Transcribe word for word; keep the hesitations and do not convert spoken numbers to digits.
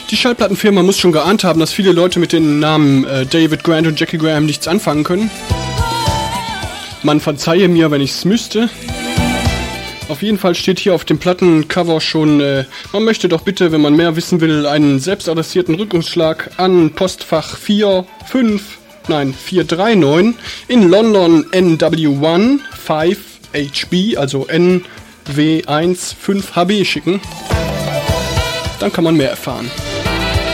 Die Schallplattenfirma muss schon geahnt haben, dass viele Leute mit den Namen äh, David Grant und Jackie Graham nichts anfangen können. Man verzeihe mir, wenn ich es müsste. Auf jeden Fall steht hier auf dem Plattencover schon, äh, man möchte doch bitte, wenn man mehr wissen will, einen selbstadressierten Rückungsschlag an Postfach vier fünf, nein, vier drei neun in London N W eins fünf H B, also N W eins fünf H B schicken. Dann kann man mehr erfahren.